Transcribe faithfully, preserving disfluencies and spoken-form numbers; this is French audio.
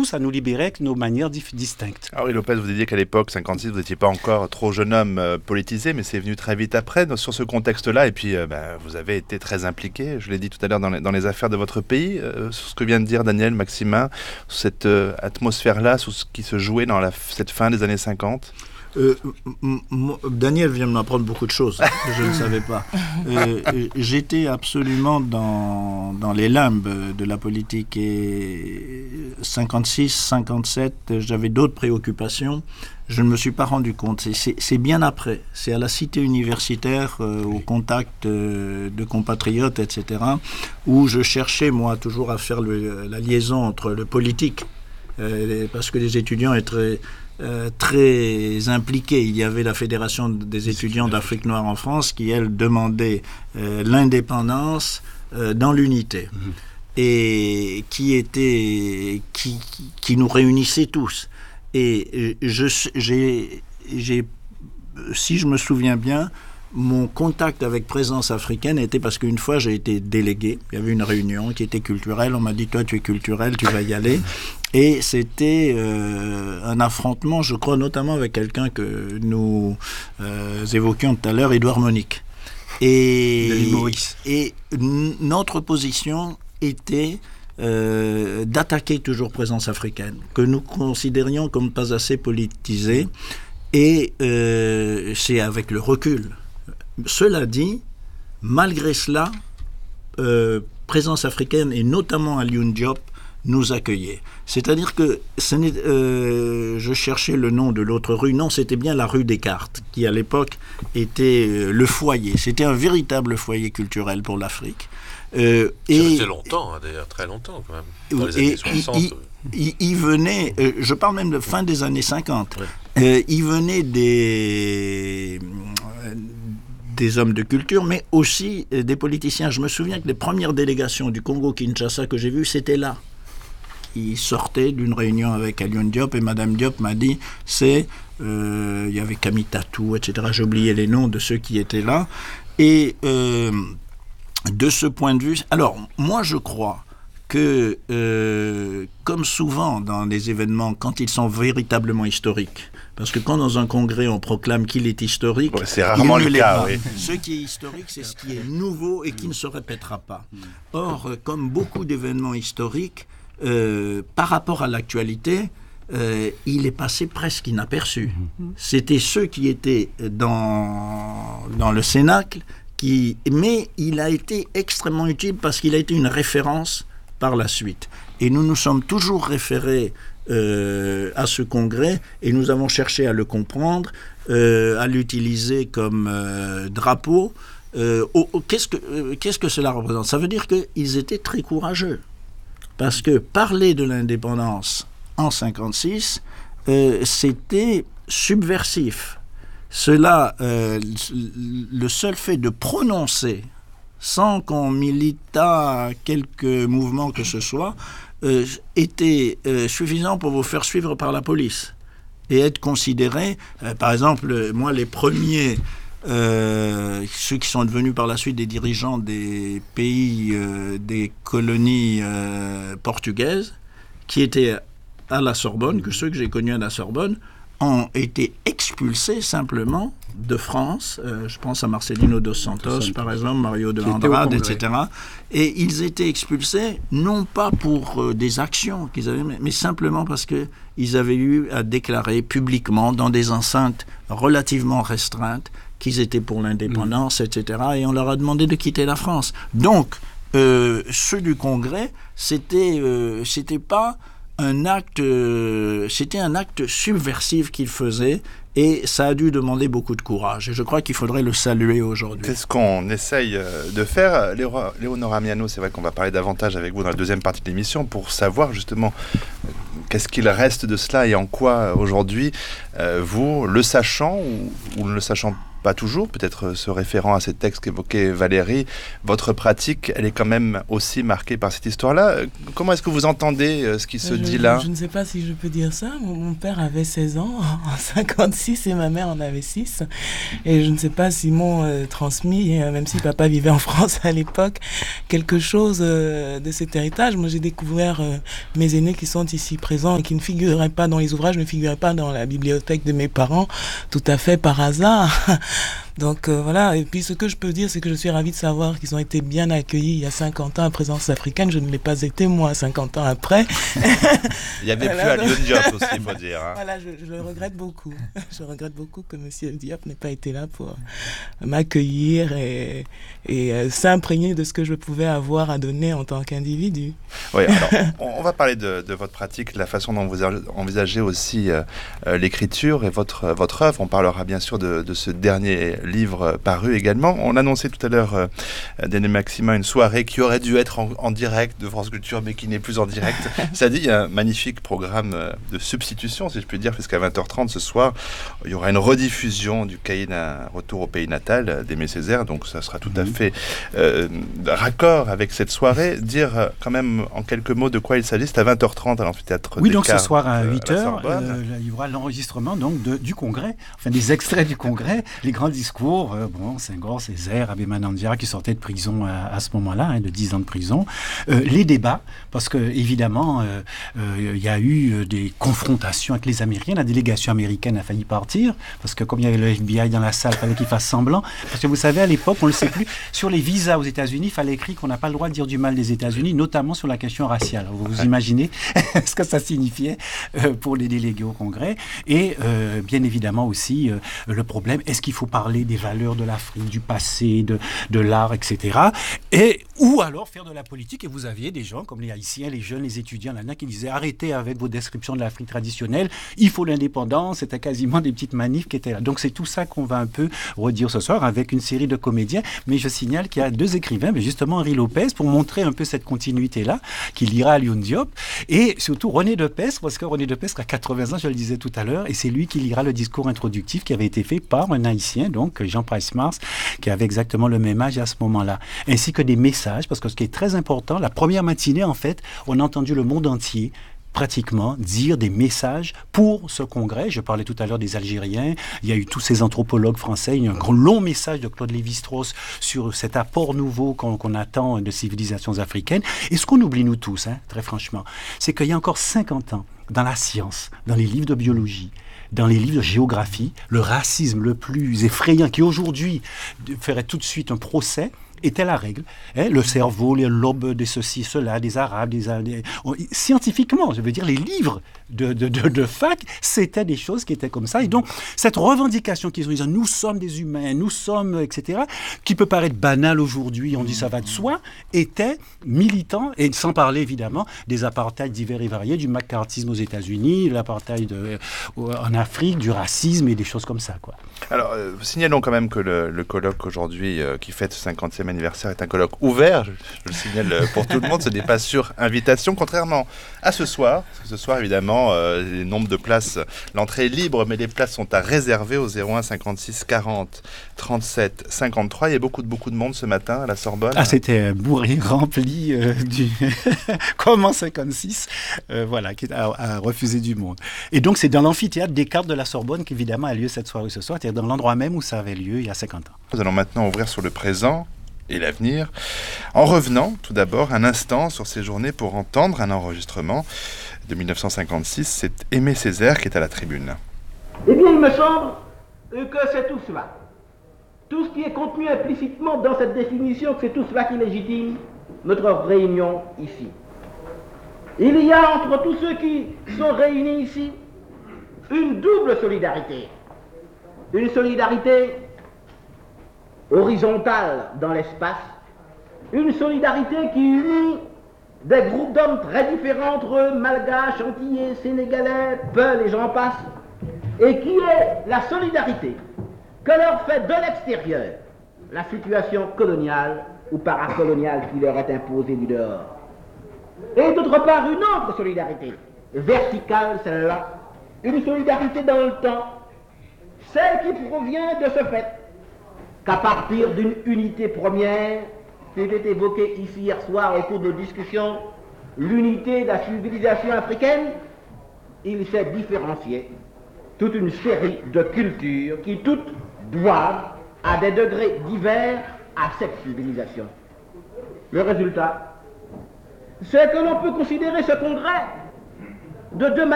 tous à nous libérer avec nos manières dif- distinctes. Henri Lopez, vous disiez qu'à l'époque, cinquante-six, vous n'étiez pas encore trop jeune homme euh, politisé, mais c'est venu très vite après, dans- sur ce contexte-là, et puis euh, bah, vous avez été très impliqué, je l'ai dit tout à l'heure, dans les, dans les affaires de votre pays, euh, sur ce que vient de dire Daniel, Maximin, sur cette euh, atmosphère-là, sur ce qui se jouait dans la, cette fin des années cinquante. Euh, m- m- Daniel vient de m'apprendre beaucoup de choses que je ne savais pas. Euh, j'étais absolument dans, dans les limbes de la politique et cinquante-six, cinquante-sept, j'avais d'autres préoccupations. Je ne me suis pas rendu compte. C'est, c'est, c'est bien après. C'est à la cité universitaire, euh, au contact euh, de compatriotes, et cetera, où je cherchais, moi, toujours à faire le, la liaison entre le politique, euh, parce que les étudiants étaient Euh, très impliqués. Il y avait la Fédération des étudiants d'Afrique noire en France qui, elle, demandait euh, l'indépendance euh, dans l'unité mmh. et qui était qui, qui nous réunissait tous. Et je, j'ai, j'ai, si je me souviens bien, mon contact avec Présence africaine était parce qu'une fois j'ai été délégué, il y avait une réunion qui était culturelle, on m'a dit toi tu es culturel, tu vas y aller, et c'était euh, un affrontement, je crois notamment avec quelqu'un que nous euh, évoquions tout à l'heure, Édouard Monique. Et, et n- notre position était euh, d'attaquer toujours Présence africaine, que nous considérions comme pas assez politisée, et euh, c'est avec le recul. Cela dit, malgré cela, euh, Présence africaine et notamment Alioune Diop nous accueillait. C'est-à-dire que ce n'est, euh, je cherchais le nom de l'autre rue. Non, c'était bien la rue Descartes, qui à l'époque était euh, le foyer. C'était un véritable foyer culturel pour l'Afrique. Euh, et resté longtemps, hein, d'ailleurs, très longtemps quand même. Dans les années soixante. Il, il, il venait, euh, je parle même de fin des années cinquante. Ouais. Euh, il venait des euh, des hommes de culture, mais aussi euh, des politiciens. Je me souviens que les premières délégations du Congo-Kinshasa que j'ai vues, c'était là. Ils sortaient d'une réunion avec Alioune Diop et Madame Diop m'a dit, c'est, euh, il y avait Camille Tatou, et cetera. J'ai oublié les noms de ceux qui étaient là. Et euh, de ce point de vue, alors moi je crois que, euh, comme souvent dans les événements, quand ils sont véritablement historiques, parce que quand dans un congrès on proclame qu'il est historique, ouais, c'est rarement le cas. Oui. Ce qui est historique, c'est ce qui est nouveau et qui ne se répétera pas. Or, comme beaucoup d'événements historiques, euh, par rapport à l'actualité, euh, il est passé presque inaperçu. C'était ceux qui étaient dans, dans le Cénacle, qui, mais il a été extrêmement utile parce qu'il a été une référence par la suite. Et nous nous sommes toujours référés euh, à ce congrès et nous avons cherché à le comprendre, euh, à l'utiliser comme euh, drapeau. Euh, oh, oh, qu'est-ce que, euh, qu'est-ce que cela représente ? Ça veut dire qu'ils étaient très courageux. Parce que parler de l'indépendance en cinquante-six, euh, c'était subversif. Cela, euh, le seul fait de prononcer sans qu'on militât quelques mouvements que ce soit, euh, était euh, suffisant pour vous faire suivre par la police et être considéré, euh, par exemple, moi les premiers, euh, ceux qui sont devenus par la suite des dirigeants des pays, euh, des colonies euh, portugaises, qui étaient à la Sorbonne, que ceux que j'ai connus à la Sorbonne, ont été expulsés simplement de France. Euh, je pense à Marcelino dos Santos, Santos. par exemple, Mario de Andrade, et cetera. Et ils étaient expulsés, non pas pour euh, des actions qu'ils avaient, mais, mais simplement parce qu'ils avaient eu à déclarer publiquement, dans des enceintes relativement restreintes, qu'ils étaient pour l'indépendance, mmh. et cetera. Et on leur a demandé de quitter la France. Donc, euh, ceux du Congrès, c'était, euh, c'était pas un acte, euh, c'était un acte subversif qu'il faisait, et ça a dû demander beaucoup de courage. Et je crois qu'il faudrait le saluer aujourd'hui. C'est ce qu'on essaye de faire. Léonora Miano, c'est vrai qu'on va parler davantage avec vous dans la deuxième partie de l'émission pour savoir justement qu'est-ce qu'il reste de cela et en quoi aujourd'hui, euh, vous, le sachant ou, ou ne le sachant pas toujours, peut-être se référant à ces textes qu'évoquait Valérie, votre pratique, elle est quand même aussi marquée par cette histoire-là. Comment est-ce que vous entendez euh, ce qui se je, dit là? je, je ne sais pas si je peux dire ça. Mon, mon père avait seize ans en cinquante-six et ma mère en avait six. Et je ne sais pas s'ils m'ont euh, transmis, euh, même si papa vivait en France à l'époque, quelque chose euh, de cet héritage. Moi, j'ai découvert euh, mes aînés qui sont ici présents et qui ne figuraient pas dans les ouvrages, ne figuraient pas dans la bibliothèque de mes parents, tout à fait par hasard. Donc euh, voilà, et puis ce que je peux dire, c'est que je suis ravie de savoir qu'ils ont été bien accueillis il y a cinquante ans à Présence africaine. Je ne l'ai pas été, moi, cinquante ans après. Il y avait voilà, plus Alioune Diop aussi, il faut dire. Hein. Voilà, je, je le regrette beaucoup. Je regrette beaucoup que M. Diop n'ait pas été là pour m'accueillir et, et euh, s'imprégner de ce que je pouvais avoir à donner en tant qu'individu. Oui, alors, on va parler de, de votre pratique, la façon dont vous envisagez aussi euh, l'écriture et votre, votre œuvre. On parlera bien sûr de, de ce dernier livre paru également. On annonçait tout à l'heure, euh, Déné Maxima, une soirée qui aurait dû être en, en direct de France Culture, mais qui n'est plus en direct. Ça dit, il y a un magnifique programme de substitution, si je puis dire, puisqu'à vingt heures trente ce soir, il y aura une rediffusion du cahier d'un retour au pays natal d'Aimé Césaire, donc ça sera tout mmh. à fait euh, raccord avec cette soirée. Dire euh, quand même en quelques mots de quoi il s'agit, c'est à vingt heures trente à l'amphithéâtre. Oui, donc ce soir à euh, huit heures, euh, il y aura l'enregistrement donc, de, du congrès, enfin des extraits du congrès, les grands discours. Euh, bon, Senghor, Césaire, Abbé Manandiara qui sortait de prison à, à ce moment-là, hein, de dix ans de prison. Euh, les débats, parce que évidemment, il euh, euh, y a eu des confrontations avec les Américains. La délégation américaine a failli partir, parce que comme il y avait le F B I dans la salle, il fallait qu'il fasse semblant. Parce que vous savez, à l'époque, on ne le sait plus, sur les visas aux États-Unis, il fallait écrire qu'on n'a pas le droit de dire du mal des États-Unis, notamment sur la question raciale. Vous vous imaginez ce que ça signifiait euh, pour les délégués au Congrès. Et euh, bien évidemment aussi, euh, le problème, est-ce qu'il faut parler des valeurs de l'Afrique, du passé, de, de l'art, et cetera. Et, ou alors faire de la politique. Et vous aviez des gens comme les Haïtiens, les jeunes, les étudiants là-dedans qui disaient arrêtez avec vos descriptions de l'Afrique traditionnelle, il faut l'indépendance. C'était quasiment des petites manifs qui étaient là. Donc c'est tout ça qu'on va un peu redire ce soir avec une série de comédiens. Mais je signale qu'il y a deux écrivains, mais justement Henri Lopez, pour montrer un peu cette continuité-là, qui lira Alioune Diop, et surtout René Depestre, parce que René Depestre a quatre-vingts ans, je le disais tout à l'heure, et c'est lui qui lira le discours introductif qui avait été fait par un Haïtien, donc Jean Price-Mars, qui avait exactement le même âge à ce moment-là, ainsi que des messages, parce que ce qui est très important, la première matinée, en fait, on a entendu le monde entier pratiquement dire des messages pour ce congrès. Je parlais tout à l'heure des Algériens, il y a eu tous ces anthropologues français, il y a eu un grand, long message de Claude Lévi-Strauss sur cet apport nouveau qu'on, qu'on attend de civilisations africaines. Et ce qu'on oublie nous tous, hein, très franchement, c'est qu'il y a encore cinquante ans, dans la science, dans les livres de biologie, dans les livres de géographie, le racisme le plus effrayant qui aujourd'hui ferait tout de suite un procès était la règle. Hein, le cerveau, les lobes des ceci, cela, des arabes, des, des, scientifiquement, je veux dire, les livres de, de, de, de fac, c'était des choses qui étaient comme ça. Et donc, cette revendication qu'ils ont dit, nous sommes des humains, nous sommes, et cetera, qui peut paraître banale aujourd'hui, on dit ça va de soi, était militant, et sans parler évidemment des apartheids divers et variés, du macartisme aux États-Unis, l'apartheid euh, en Afrique, du racisme et des choses comme ça, quoi. Alors, euh, signalons quand même que le, le colloque aujourd'hui euh, qui fête ce cinquantième anniversaire est un colloque ouvert, je, je le signale pour tout le monde, ce n'est pas sur invitation, contrairement à ce soir. Parce que ce soir, évidemment, euh, les nombres de places, l'entrée est libre, mais les places sont à réserver au zéro un cinquante-six quarante trente-sept cinquante-trois. Il y a beaucoup de, beaucoup de monde ce matin à la Sorbonne. Ah, c'était bourré, rempli, euh, du... comme en cinquante-six, euh, voilà, qui a, a refusé du monde. Et donc, c'est dans l'amphithéâtre Descartes de la Sorbonne qu'évidemment a lieu cette soirée ce soir, c'est-à-dire dans l'endroit même où ça avait lieu il y a cinquante ans. Nous allons maintenant ouvrir sur le présent et l'avenir, en revenant tout d'abord un instant sur ces journées pour entendre un enregistrement de mille neuf cent cinquante-six. C'est Aimé Césaire qui est à la tribune. Eh bien, il me semble que c'est tout cela. Tout ce qui est contenu implicitement dans cette définition, que c'est tout cela qui légitime notre réunion ici. Il y a entre tous ceux qui sont réunis ici une double solidarité. Une solidarité horizontale dans l'espace, une solidarité qui unit des groupes d'hommes très différents entre eux, malgaches, antillais, sénégalais, peuls et j'en passe, et qui est la solidarité que leur fait de l'extérieur la situation coloniale ou paracoloniale qui leur est imposée du dehors. Et d'autre part, une autre solidarité, verticale celle-là, une solidarité dans le temps, celle qui provient de ce fait qu'à partir d'une unité première, qui était évoquée ici hier soir au cours de nos discussions, l'unité de la civilisation africaine, il s'est différencié toute une série de cultures qui toutes doivent, à des degrés divers, à cette civilisation. Le résultat, c'est que l'on peut considérer ce congrès de deux manières.